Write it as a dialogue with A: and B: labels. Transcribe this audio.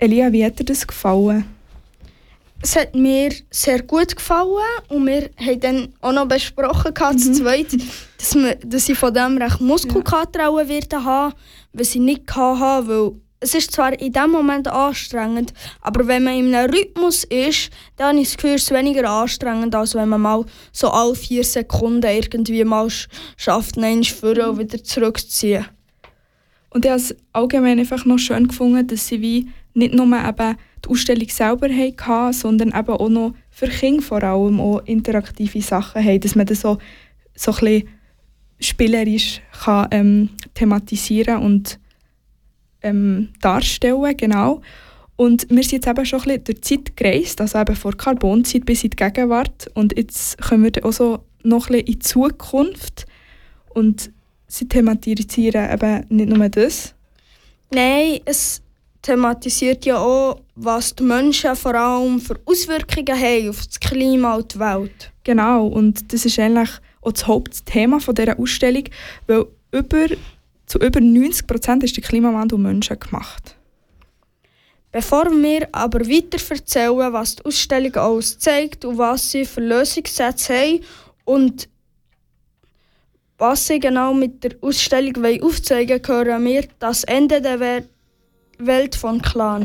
A: Elia, wie hat dir das gefallen?
B: Es hat mir sehr gut gefallen und wir haben dann auch noch besprochen, zu zweit, dass ich von dem recht Muskelkater haben, was ich nicht hatte, weil es ist zwar in diesem Moment anstrengend, aber wenn man in einem Rhythmus ist, dann habe ich das Gefühl, es ist weniger anstrengend, als wenn man mal so alle 4 Sekunden irgendwie mal schafft, einen vorne und wieder zurückzuziehen.
A: Und ich habe es allgemein einfach noch schön gefunden, dass sie wie nicht nur eben die Ausstellung selber hatten, sondern eben auch noch für Kinder vor allem auch interaktive Sachen haben, dass man das so ein bisschen spielerisch kann, thematisieren und darstellen, genau. Und wir sind jetzt eben schon ein bisschen durch die Zeit gereist, also eben von der Carbonzeit bis in die Gegenwart. Und jetzt kommen wir dann auch so noch ein bisschen in die Zukunft. Und sie thematisieren eben nicht nur das.
B: Nein, es thematisiert ja auch, was die Menschen vor allem für Auswirkungen haben auf das Klima und die Welt.
A: Genau, und das ist eigentlich auch das Hauptthema dieser Ausstellung, weil zu über 90% ist der Klimawandel menschengemacht.
B: Bevor wir aber weiter erzählen, was die Ausstellung alles zeigt und was sie für Lösungssätze haben und was sie genau mit der Ausstellung aufzeigen wollen, hören wir das Ende der Welt von Clan.